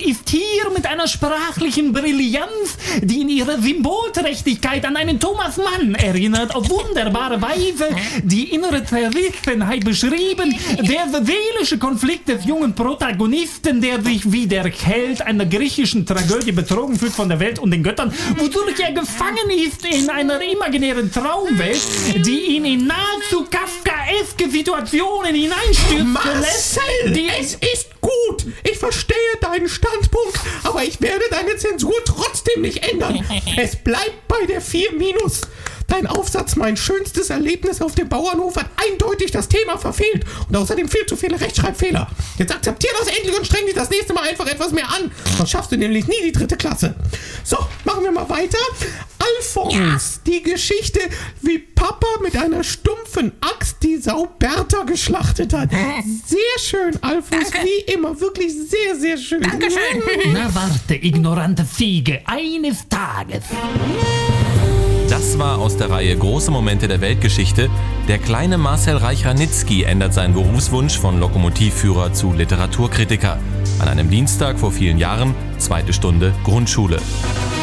ist hier mit einer sprachlichen Brillanz, die in ihrer Symbolträchtigkeit an einen Thomas Mann erinnert, auf wunderbare Weise die innere Zerrissenheit beschrieben, der seelische Konflikt des jungen Protagonisten, der sich wie der Held einer griechischen Tragödie betrogen fühlt von der Welt und den Göttern, wodurch er gefangen ist in einer imaginären Traumwelt, die ihn in nahezu kafkaeske Situationen hineinstürzen lässt. Marcel, es ist gut. Ich verstehe deinen Standpunkt, aber ich werde deine Zensur trotzdem nicht ändern. Es bleibt bei der 4-. Dein Aufsatz, mein schönstes Erlebnis auf dem Bauernhof, hat eindeutig das Thema verfehlt und außerdem viel zu viele Rechtschreibfehler. Jetzt akzeptier das endlich und streng dich das nächste Mal einfach etwas mehr an. Sonst schaffst du nämlich nie die 3. Klasse. So, machen wir mal weiter. Alfons, die Geschichte, wie Papa mit einer stumpfen Axt die Sau Bertha geschlachtet hat. Sehr schön, Alfons, wie immer. Wirklich sehr, sehr schön. Dankeschön. Na warte, ignorante Fiege, eines Tages. Das war aus der Reihe Große Momente der Weltgeschichte. Der kleine Marcel Reich-Ranitzky ändert seinen Berufswunsch von Lokomotivführer zu Literaturkritiker. An einem Dienstag vor vielen Jahren, 2. Stunde Grundschule.